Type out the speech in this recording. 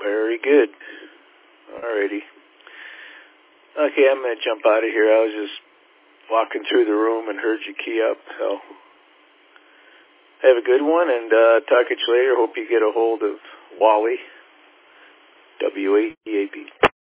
Very good. Alrighty. Okay, I'm going to jump out of here. I was just walking through the room and heard you key up. So have a good one, and talk to you later. Hope you get a hold of Wally, W-A-E-A-P.